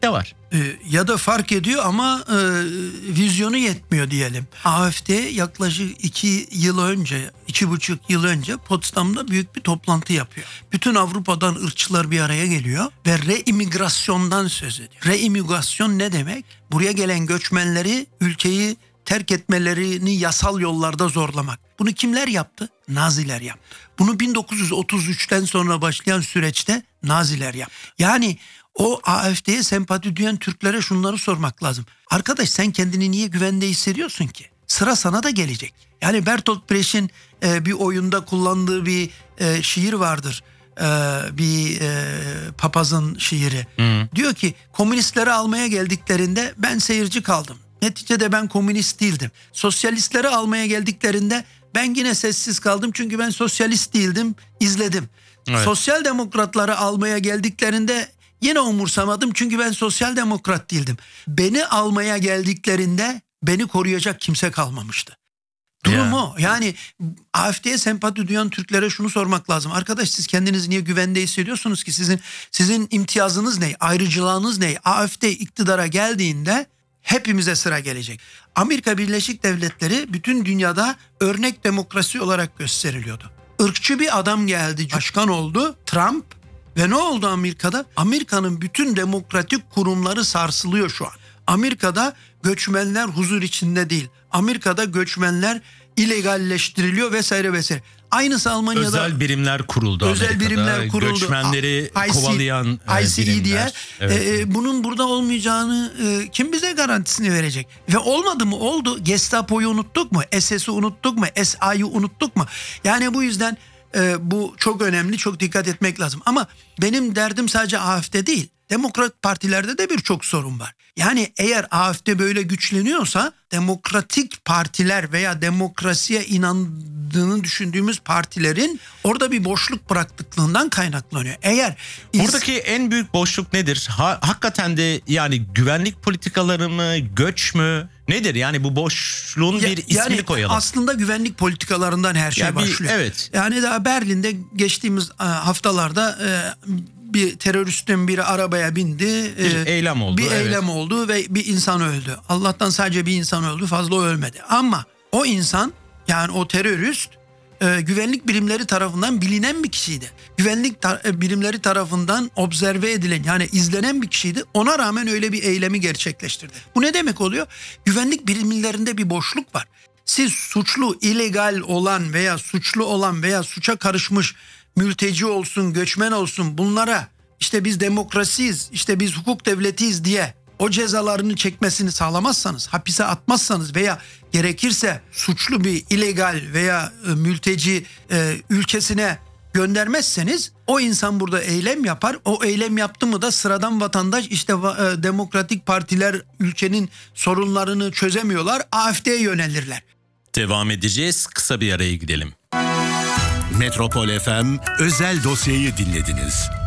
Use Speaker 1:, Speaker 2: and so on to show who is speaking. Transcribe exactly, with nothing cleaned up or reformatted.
Speaker 1: de var.
Speaker 2: Ee, ya da fark ediyor ama e, vizyonu yetmiyor diyelim. A F D yaklaşık iki yıl önce, iki buçuk yıl önce Potsdam'da büyük bir toplantı yapıyor. Bütün Avrupa'dan ırkçılar bir araya geliyor ve reimigrasyondan söz ediyor. Reimigrasyon ne demek? Buraya gelen göçmenleri ülkeyi terk etmelerini yasal yollarda zorlamak. Bunu kimler yaptı? Naziler yaptı. Bunu bin dokuz yüz otuz üçten sonra başlayan süreçte Naziler yaptı. Yani o A F D'ye sempati duyan Türklere şunları sormak lazım. Arkadaş, sen kendini niye güvende hissediyorsun ki? Sıra sana da gelecek. Yani Bertolt Brecht'in e, bir oyunda kullandığı bir e, şiir vardır. E, bir e, papazın şiiri. Hı. Diyor ki komünistleri almaya geldiklerinde ben seyirci kaldım. Neticede ben komünist değildim. Sosyalistleri almaya geldiklerinde ben yine sessiz kaldım çünkü ben sosyalist değildim, izledim. Evet. Sosyal demokratları almaya geldiklerinde yine umursamadım çünkü ben sosyal demokrat değildim. Beni almaya geldiklerinde beni koruyacak kimse kalmamıştı. Durum o. Yani A F D'ye sempati duyan Türklere şunu sormak lazım. Arkadaş, siz kendinizi niye güvende hissediyorsunuz ki? Sizin sizin imtiyazınız ne? Ayrıcılığınız ne? A F D iktidara geldiğinde hepimize sıra gelecek. Amerika Birleşik Devletleri bütün dünyada örnek demokrasi olarak gösteriliyordu. Irkçı bir adam geldi, başkan oldu, Trump. Ve ne oldu Amerika'da? Amerika'nın bütün demokratik kurumları sarsılıyor şu an. Amerika'da göçmenler huzur içinde değil. Amerika'da göçmenler illegalleştiriliyor vesaire vesaire. Aynısı Almanya'da.
Speaker 1: Özel birimler kuruldu
Speaker 2: özel
Speaker 1: Amerika'da.
Speaker 2: birimler kuruldu.
Speaker 1: Göçmenleri
Speaker 2: I C,
Speaker 1: kovalayan
Speaker 2: I C E
Speaker 1: birimler.
Speaker 2: diye. Evet. E, bunun burada olmayacağını e, kim bize garantisini verecek? Ve olmadı mı? Oldu. Gestapo'yu unuttuk mu? S S'i unuttuk mu? S A'yı unuttuk mu? Yani bu yüzden e, bu çok önemli. Çok dikkat etmek lazım. Ama benim derdim sadece A F D değil. Demokrat partilerde de birçok sorun var. Yani eğer A F D böyle güçleniyorsa demokratik partiler veya demokrasiye inandığını düşündüğümüz partilerin orada bir boşluk bıraktıklığından kaynaklanıyor. Eğer
Speaker 1: buradaki is- en büyük boşluk nedir? Ha, hakikaten de yani güvenlik politikaları mı, göç mü? Nedir? Yani bu boşluğun ya, bir ismini
Speaker 2: yani
Speaker 1: koyalım.
Speaker 2: Aslında güvenlik politikalarından her şey
Speaker 1: ya bir,
Speaker 2: başlıyor.
Speaker 1: Evet.
Speaker 2: Yani daha Berlin'de geçtiğimiz haftalarda bir teröristin biri arabaya bindi.
Speaker 1: Bir e, eylem oldu.
Speaker 2: Bir
Speaker 1: evet.
Speaker 2: eylem oldu ve bir insan öldü. Allah'tan sadece bir insan öldü, fazla ölmedi. Ama o insan, yani o terörist e, güvenlik birimleri tarafından bilinen bir kişiydi. Güvenlik tar- birimleri tarafından observe edilen, yani izlenen bir kişiydi. Ona rağmen öyle bir eylemi gerçekleştirdi. Bu ne demek oluyor? Güvenlik birimlerinde bir boşluk var. Siz suçlu, illegal olan veya suçlu olan veya suça karışmış mülteci olsun, göçmen olsun, bunlara işte biz demokrasiyiz, işte biz hukuk devletiyiz diye o cezalarını çekmesini sağlamazsanız, hapise atmazsanız veya gerekirse suçlu bir illegal veya e, mülteci e, ülkesine göndermezseniz o insan burada eylem yapar. O eylem yaptı mı da sıradan vatandaş işte e, demokratik partiler ülkenin sorunlarını çözemiyorlar, A F D'ye yönelirler.
Speaker 1: Devam edeceğiz. Kısa bir araya gidelim.
Speaker 3: Metropol F M özel dosyayı dinlediniz.